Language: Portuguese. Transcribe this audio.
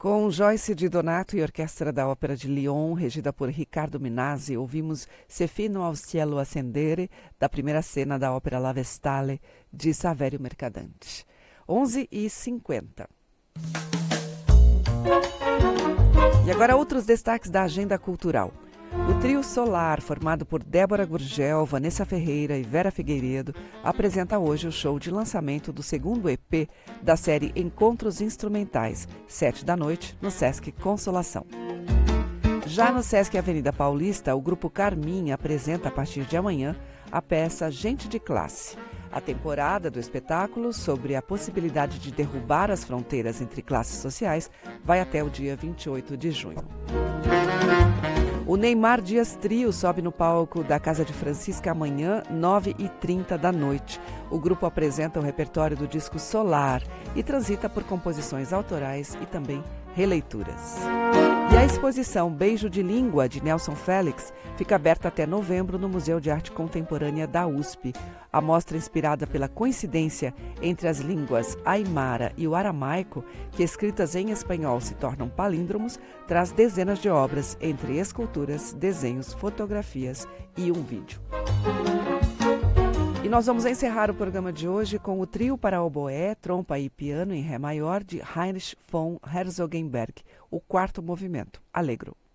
Com Joyce Di Donato e Orquestra da Ópera de Lyon, regida por Riccardo Minasi, ouvimos Se fino al cielo ascendere, da primeira cena da ópera La Vestale, de Saverio Mercadante. 11h50. E agora outros destaques da agenda cultural. O trio Solar, formado por Débora Gurgel, Vanessa Ferreira e Vera Figueiredo, apresenta hoje o show de lançamento do segundo EP da série Encontros Instrumentais, 19h, no Sesc Consolação. Já no Sesc Avenida Paulista, o grupo Carmim apresenta a partir de amanhã a peça Gente de Classe. A temporada do espetáculo, sobre a possibilidade de derrubar as fronteiras entre classes sociais, vai até o dia 28 de junho. O Neymar Dias Trio sobe no palco da Casa de Francisca amanhã, 9h30 da noite. O grupo apresenta o repertório do disco Solar e transita por composições autorais e também releituras. E a exposição Beijo de Língua, de Nelson Félix, fica aberta até novembro no Museu de Arte Contemporânea da USP. A mostra, inspirada pela coincidência entre as línguas aimara e o aramaico, que escritas em espanhol se tornam palíndromos, traz dezenas de obras, entre esculturas, desenhos, fotografias e um vídeo. E nós vamos encerrar o programa de hoje com o trio para oboé, trompa e piano em ré maior de Heinrich von Herzogenberg, o quarto movimento, Allegro.